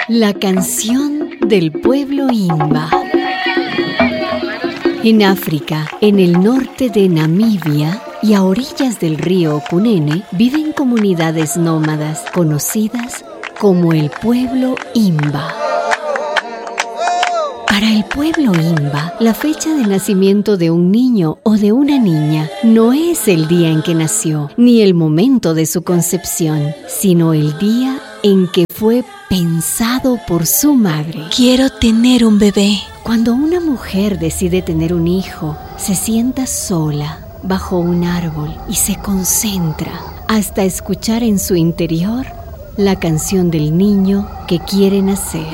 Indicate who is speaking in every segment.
Speaker 1: La canción del pueblo Himba. En África, en el norte de Namibia y a orillas del río Cunene, viven comunidades nómadas conocidas como el pueblo Himba. Para el pueblo Himba, la fecha de nacimiento de un niño o de una niña no es el día en que nació, ni el momento de su concepción, sino el día en que fue pensado por su madre.
Speaker 2: Quiero tener un bebé.
Speaker 1: Cuando una mujer decide tener un hijo, se sienta sola bajo un árbol y se concentra hasta escuchar en su interior la canción del niño que quiere nacer.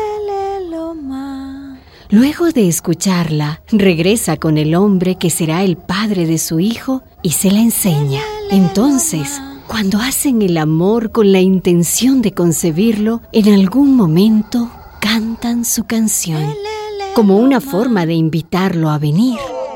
Speaker 1: Luego de escucharla, regresa con el hombre que será el padre de su hijo y se la enseña. Entonces, cuando hacen el amor con la intención de concebirlo, en algún momento cantan su canción, como una forma de invitarlo a venir.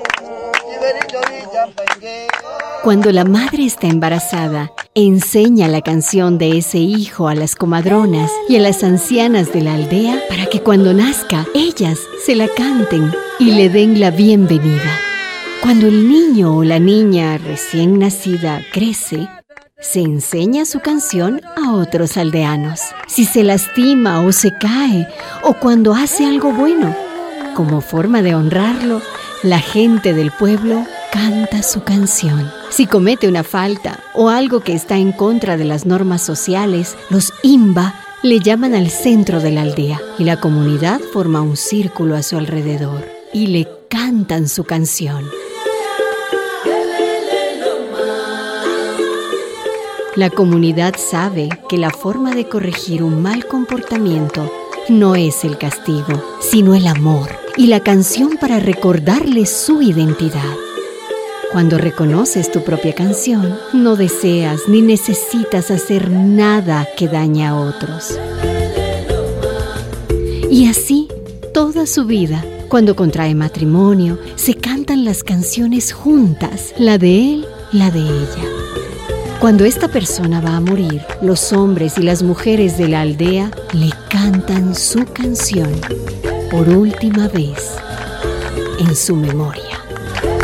Speaker 1: Cuando la madre está embarazada, enseña la canción de ese hijo a las comadronas y a las ancianas de la aldea para que cuando nazca, ellas se la canten y le den la bienvenida. Cuando el niño o la niña recién nacida crece, se enseña su canción a otros aldeanos. Si se lastima o se cae, o cuando hace algo bueno, como forma de honrarlo, la gente del pueblo canta su canción. Si comete una falta o algo que está en contra de las normas sociales, los Himba le llaman al centro de la aldea y la comunidad forma un círculo a su alrededor y le cantan su canción. La comunidad sabe que la forma de corregir un mal comportamiento no es el castigo, sino el amor y la canción para recordarle su identidad. Cuando reconoces tu propia canción, no deseas ni necesitas hacer nada que dañe a otros. Y así, toda su vida, cuando contrae matrimonio, se cantan las canciones juntas, la de él, la de ella. Cuando esta persona va a morir, los hombres y las mujeres de la aldea le cantan su canción por última vez en su memoria.